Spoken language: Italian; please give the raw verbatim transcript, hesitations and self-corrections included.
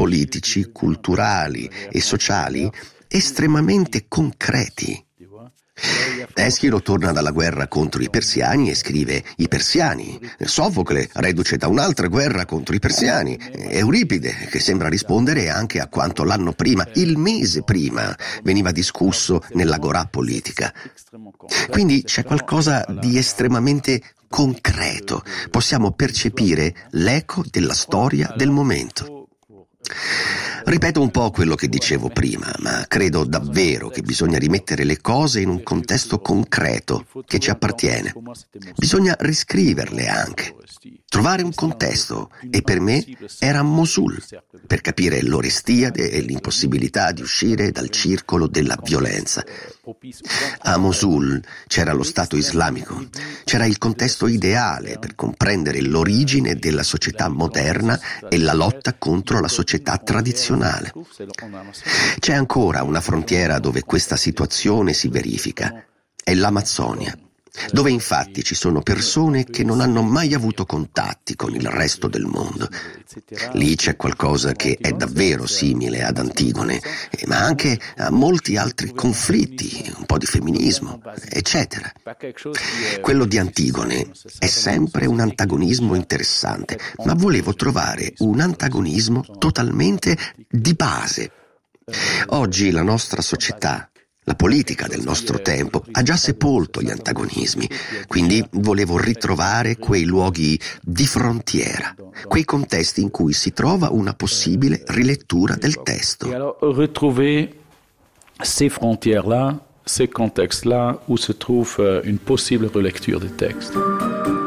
politici, culturali e sociali estremamente concreti. Eschilo torna dalla guerra contro i persiani e scrive i persiani. Sofocle reduce da un'altra guerra contro i persiani. Euripide, che sembra rispondere anche a quanto l'anno prima, il mese prima, veniva discusso nell'agorà politica. Quindi c'è qualcosa di estremamente concreto. Possiamo percepire l'eco della storia del momento. Ripeto un po' quello che dicevo prima, ma credo davvero che bisogna rimettere le cose in un contesto concreto che ci appartiene. Bisogna riscriverle anche, trovare un contesto, e per me era Mosul, per capire l'Orestiade e l'impossibilità di uscire dal circolo della violenza. A Mosul c'era lo Stato islamico, c'era il contesto ideale per comprendere l'origine della società moderna e la lotta contro la società tradizionale. C'è ancora una frontiera dove questa situazione si verifica, è l'Amazzonia, dove infatti ci sono persone che non hanno mai avuto contatti con il resto del mondo. Lì c'è qualcosa che è davvero simile ad Antigone, ma anche a molti altri conflitti, un po' di femminismo, eccetera. Quello di Antigone è sempre un antagonismo interessante, ma volevo trovare un antagonismo totalmente di base. Oggi la nostra società, la politica del nostro tempo, ha già sepolto gli antagonismi, quindi volevo ritrovare quei luoghi di frontiera, quei contesti in cui si trova una possibile rilettura del testo. Et alors retrouver ces frontières-là, ces contextes-là où se trouve une possible relecture du texte.